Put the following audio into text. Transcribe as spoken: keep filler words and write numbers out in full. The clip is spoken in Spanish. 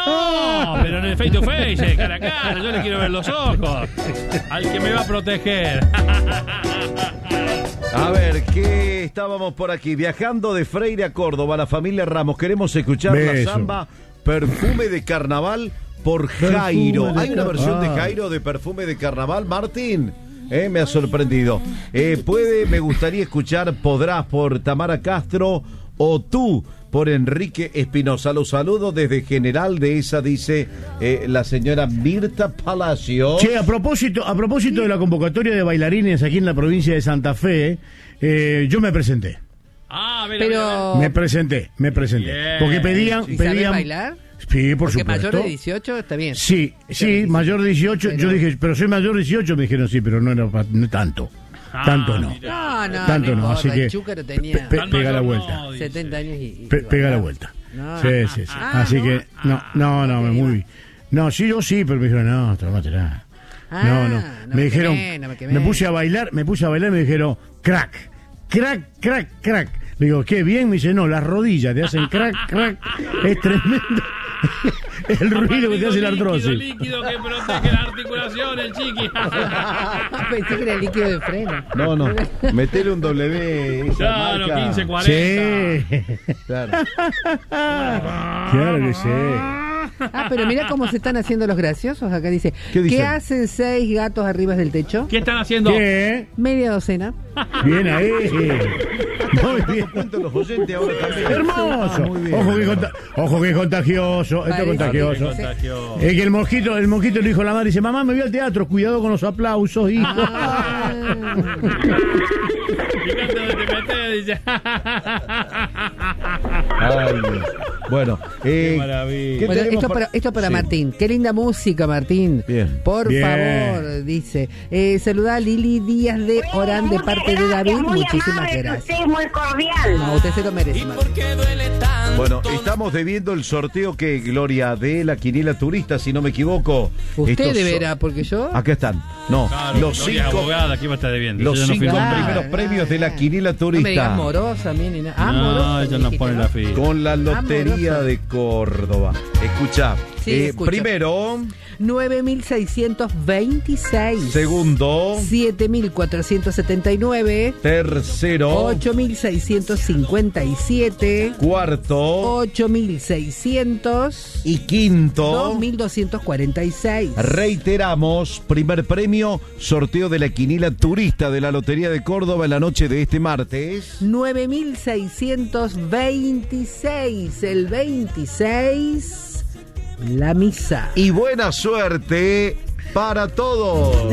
No, pero en el face to face, cara a cara, yo le quiero ver los ojos. Al que me va a proteger. A ver, ¿qué estábamos por aquí? Viajando de Freire a Córdoba, la familia Ramos. Queremos escuchar Beso. la samba Perfume de Carnaval por Jairo. Perfume de ¿Hay una versión de Carnaval. Jairo de Perfume de Carnaval, Martín? Eh, me ha sorprendido. Eh, puede, me gustaría escuchar Podrás por Tamara Castro o Tú por Enrique Espinosa. Los saludos desde General de esa, dice eh, la señora Mirta Palacio. Che, a propósito, a propósito de la convocatoria de bailarines aquí en la provincia de Santa Fe, eh, yo me presenté. Ah, mira, Pero... Me presenté, me presenté. Bien. Porque pedían, ¿Y sabés pedían. bailar? Sí, por Porque supuesto. mayor de dieciocho está bien. Sí, sí, mayor de dieciocho. Pero- Yo dije, pero soy mayor de dieciocho. Me dijeron, sí, pero no era pa- no tanto. Ah, tanto no. mira. No, no, Tanto no, importa, así que. el Chúcaro tenía pe- Tan pega la mayor vuelta. no, dice. setenta años y... y Pe- pega la bailaba. vuelta. No. Sí, sí, sí. Ah, Así no. que, no, no, no, me muy. No, sí, yo sí, pero me dijeron, no, tómatela. Ah, No, no. no Me me dijeron, quemé, no me me quemé. puse a bailar, me puse a bailar y me dijeron, crack, crack, crack, crack. Le digo, qué bien, me dice, no, las rodillas te hacen crack, crack. Es tremendo el ruido que te hace la artrosis. Líquido, líquido que protege la articulación, el chiqui. Pensé que era el líquido de freno. No, no. Metele un W. Esa Claro, marca. quince cuarenta. Sí. Claro. Claro que sí. Ah, pero mira cómo se están haciendo los graciosos. Acá dice, ¿Qué dicen? hacen seis gatos arriba del techo? ¿Qué están haciendo? ¿Qué? Media docena. Bien ahí. Muy bien. Punto los oyentes ahora también. Hermoso. Ah, muy bien. Ojo que, conta- ojo que es contagioso. Esto es Parece. contagioso. Contagio. Es que el mosquito, el mosquito le dijo a la madre, dice, mamá, me voy al teatro, cuidado con los aplausos, hijo. Ah. Fíjate dónde te metes, dice. Ay, Dios. Bueno, eh, Qué maravilla. ¿qué Bueno, tenemos esto para, esto para Sí. Martín. Qué linda música, Martín. Bien. Por Bien. favor, dice. Eh, saludá a Lili Díaz de Orán de parte de David. Muy Muchísimas amable, gracias. usted es muy cordial. No, usted se lo merece, Martín. Bueno, estamos debiendo el sorteo que Gloria de la quiniela turista, si no me equivoco. Usted Estos deberá, son- porque yo... Acá están. No, Claro, los Gloria cinco, abogada, ¿qué va a estar debiendo? los Ella no cinco firmó. Claro, primeros no, premios de la no. quiniela No me digas turista. morosa, a mí ni nada. Ah, No, morosa, ella me no dijiste, pone la firma. Con la lotería Amorosa. de Córdoba. Escucha. Sí, eh, escucho. primero, nueve mil seiscientos veintiséis. segundo, siete mil cuatrocientos setenta y nueve. tercero, ocho mil seiscientos cincuenta y siete. cuarto ocho mil seiscientos. y quinto. dos mil doscientos cuarenta y seis. Reiteramos, primer premio, sorteo de la quiniela turista de la Lotería de Córdoba en la noche de este martes. nueve mil seiscientos veintiséis. El veintiséis, la misa. Y buena suerte para todos.